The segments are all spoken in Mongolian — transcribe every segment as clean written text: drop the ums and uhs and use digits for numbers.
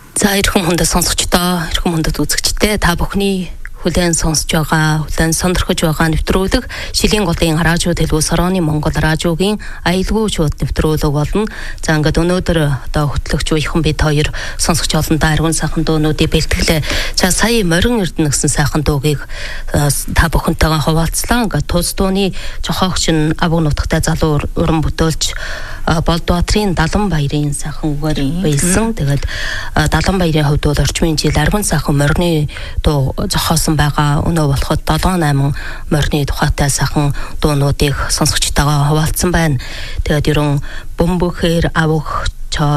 За эрхэм хүндэт сонсогчдоо, эрхэм хүндэт үзэгчдээ та бүхний хүлээн сонсож байгаа, хүлээн сонирхож байгаа нэвтрүүлэг Шилийн голын радио төлөвс орооны Монгол радиогийн аялгүй шууд нэвтрүүлэг болно. За ингээд өнөөдөр одоо хөтлөгч буйхан бид хоёр сонсогч олондоо аргун сайхан дуунуудыг бэлтгэлээ. За сая морин эрдэнэ гэсэн сайхан дуугийг та бүхэнтэйгээ хуваалцлаа. Ингээд тус дууны жохоогч нь Авг нутагтай залуу уран бүтээлч Болдбаатрын Далан баярын сайхан үгээр биелсэн. Тэгээд Далан баярын хувьд бол орчмын жил аргун сайхан морины дуу зохиосон байгаа. Өнөө болоход 7-8 морины тухайтай сайхан дуунуудыг сонсогчтойгоо хуваалцсан байна. Тэгээд ерөн бөмбөхээр авах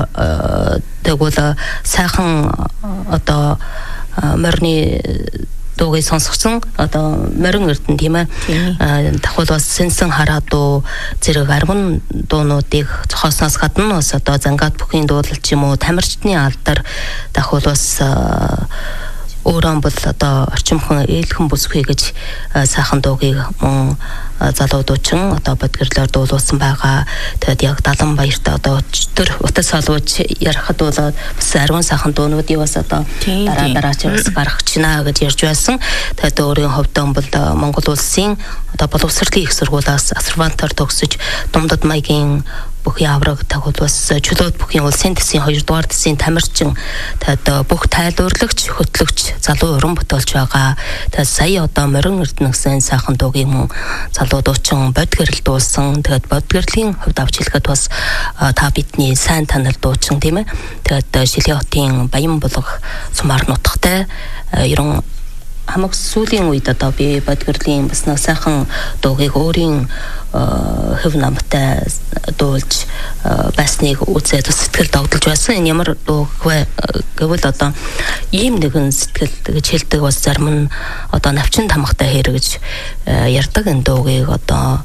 тэгвэл сайхан одоо морины дуугийг сонсгосон одоо морин эрдэнэ тийм ээ давхад бас сэнсэн хараа дуу зэрэг аргун дуунуудыг зохиосноос гадна бас одоо Зангат бүхийн дуулалт юм уу тамирчдны алдар давхад бас өөрөө бол одоо орчимхон ээлхэн бүсгүй гэж сайхан дуугийг мөн залуу дуучин одоо бодгирлоор дуулуулсан байгаа. Тэгээд яг Далан баярт одоо өчтөр утас олвож ярахад бол бас аргун сайхан дуунуудыг бас одоо дараач бас гаргах чинаа гэж ярьж байсан. Тэгээд өөрийн хувьд бол Монгол улсын одоо боловсролын их сургуулиас аспирантаар төгсөж Думдад маягийн бүхий авраг тагуул бас чөлөөт бүхийн улсын төсвийн 2 дугаар төсвийн тамирчин тэгээд бүх тайлбарлагч хөтлөгч залуу уран бүтээлч байгаа. Тэгээд сая одоо морин эрдэнэ гэсэн сайхан дуугийн мөн залуу дуучин бодгирл дуулсан. Тэгээд бодгирлийн хувьд авч хэлэхэд бас та бидний сайн танил дуучин тийм ээ. Тэгээд Шилийн хотын Баян булгах Сумаар нутагтай ерөн хамаг сүүлийн үед одоо би бодгирлийн бас нэг сайхан дуугийг өөрийн хөв намтай дуулж байсныг үзээд сэтгэл догдолж байсан. Энэ ямар дуу гэвэл одоо ийм нэгэн сэтгэл гэж хэлдэг бас зарим нь одоо навчин тамхтай хэрэг гэж ярьдаг энэ дуугийг одоо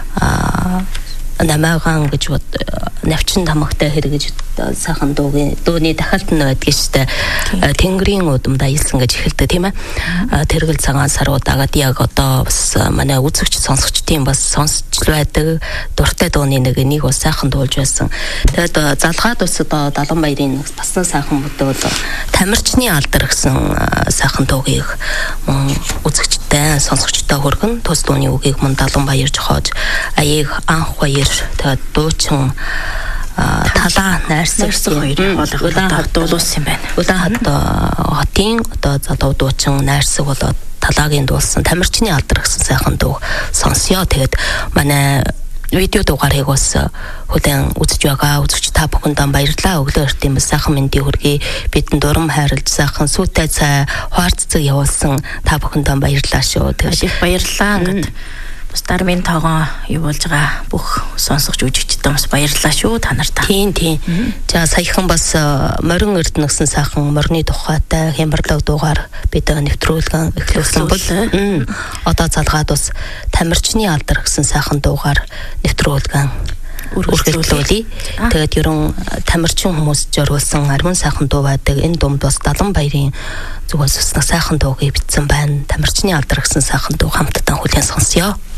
намаагаан гэж навчин тамхтай хэрэгж сайхан дууны дахиалт нь байдаг штэ тэнгэрийн удамд аялсан гэж эхэлдэг тийм ээ тэргэл цагаан сарууд агаад яг одоо бас манай үзэгч сонсогчдын бас сонсч байдаг дуртай дууны нэг бас сайхан дуулж байсан. Тэгээд залгаад бас одоо Далан баярын бас сайхан бүтээл тамирчны алдар гэсэн сайхан дуугийг үзэгчтэй сонсогчтой хүргэн тус дууны үгийг мөн Далан баяр жохоож аяыг анх баяр тэгээд дуучин талаа найрсаг хоёрын хоолойгоо дуулуулсан юм байна. Улаан хотын одоо залуу дуучин найрсаг болоод талаагийн дуулсан тамирчны алдар гэсэн сайхан дуу сонсё. Тэгээд манай видео дугаарыг бас хүлээн үзэж байгаа үзэгч та бүхэндээ баярлалаа. Өглөө эртний сайхан мэндийг хүргэе. Бидэнд урам хайрлаж сайхан сүйтэй цай хуарццаг явуулсан та бүхэндээ баярлалаа шүү. Тэгээд их баярлалаа гэдэг. Бас дармын тоогоо юу болж байгаа бүх сонсогч үзэгчдээ бас баярлалаа шүү та нартай. Тийм. За саяхан бас морин эрдэнэ гэсэн сайхан морины тухайтай хямбарлаг дуугаар бид нэвтрүүлгэн эхлүүлсэн бол одоо залгаад бас тамирчны алдар гэсэн сайхан дуугаар нэвтрүүлгэн үргэлжлүүлээ. Тэгээд ерөн тамирчин хүмүүс зориулсан арман сайхан дуу байдаг. Энэ дунд бас Далан баярын зүгээс бас сайхан дуугийг бичсэн байна. Тамирчны алдар гэсэн сайхан дуу хамтдаа хүлээн сонсё.